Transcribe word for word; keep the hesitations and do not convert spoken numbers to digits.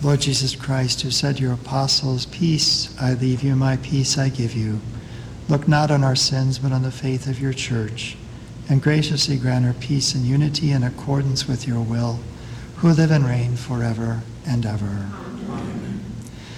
Lord Jesus Christ, who said to your apostles, "Peace I leave you, my peace I give you," look not on our sins, but on the faith of your church, and graciously grant her peace and unity in accordance with your will, who live and reign forever and ever.